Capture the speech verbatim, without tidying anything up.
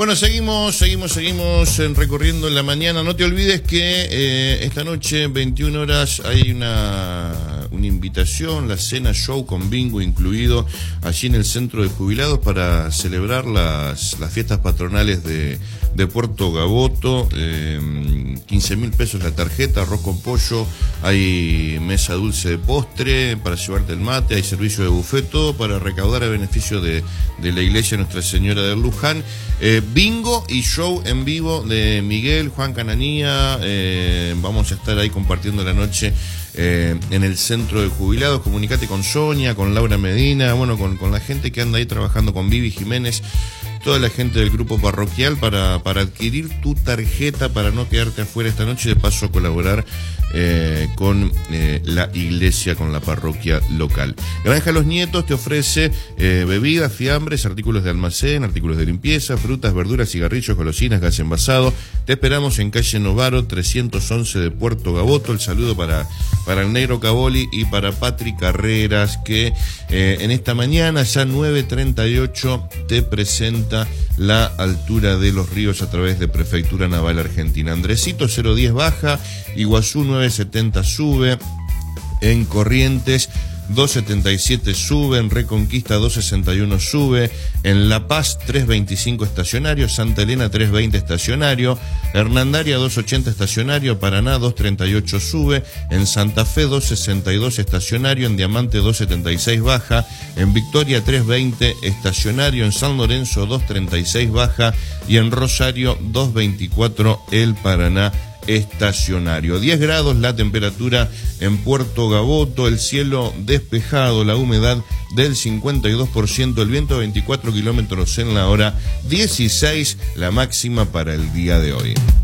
Bueno, seguimos, seguimos, seguimos en recorriendo en la mañana. No te olvides que eh, esta noche, veintiuna horas, hay una, una invitación, la cena show con bingo incluido, allí en el Centro de Jubilados para celebrar las, las fiestas patronales de, de Puerto Gaboto. Eh, quince mil pesos la tarjeta, arroz con pollo, hay mesa dulce de postre para llevarte el mate, hay servicio de buffet, todo para recaudar a beneficio de, de la iglesia Nuestra Señora de Luján. Eh, bingo y show en vivo de Miguel, Juan Cananía. Eh, vamos a estar ahí compartiendo la noche eh, en el Centro de Jubilados. Comunicate con Sonia, con Laura Medina, bueno, con, con la gente que anda ahí trabajando, con Vivi Jiménez, toda la gente del grupo parroquial para, para adquirir tu tarjeta, para no quedarte afuera esta noche y de paso colaborar eh, con eh, la iglesia, con la parroquia local. Granja Los Nietos te ofrece eh, bebidas, fiambres, artículos de almacén, artículos de limpieza, frutas, verduras, cigarrillos, golosinas, gas envasado. Te esperamos en calle Novaro trescientos once de Puerto Gaboto. El saludo para, para el Negro Caboli y para Patri Carreras, que eh, en esta mañana, ya nueve treinta y ocho, te presenta la altura de los ríos a través de Prefectura Naval Argentina. Andresito cero diez baja, Iguazú nueve setenta sube, en Corrientes dos setenta y siete sube, en Reconquista dos sesenta y uno sube, en La Paz tres veinticinco estacionario, Santa Elena tres veinte estacionario, Hernandaria dos ochenta estacionario, Paraná dos treinta y ocho sube, en Santa Fe dos sesenta y dos estacionario, en Diamante dos setenta y seis baja, en Victoria tres veinte estacionario, en San Lorenzo dos treinta y seis baja y en Rosario dos veinticuatro el Paraná estacionario. diez grados la temperatura en Puerto Gaboto, el cielo despejado, la humedad del cincuenta y dos por ciento, el viento veinticuatro kilómetros en la hora, dieciséis la máxima para el día de hoy.